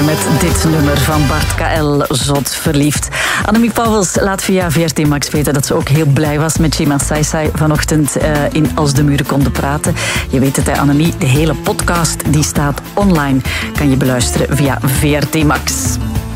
met dit nummer van Bart KL, Zot Verliefd. Annemie Pauwels laat via VRT Max weten dat ze ook heel blij was met Shima Saisai vanochtend in Als de Muren Konden Praten. Je weet het, hè, Annemie, de hele podcast die staat online. Kan je beluisteren via VRT Max.